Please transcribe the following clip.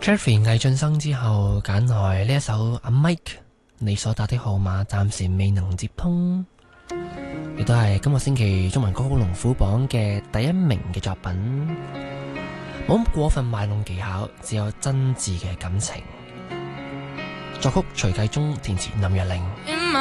Jeffrey 魏晉生之後揀來呢一首阿 Mike， 你所打的號碼暫時未能接通，亦都係今個星期中文歌曲龍虎榜嘅第1名嘅作品，冇咁過分賣弄技巧，只有真摯嘅感情。作曲徐繼忠，填詞林若寧。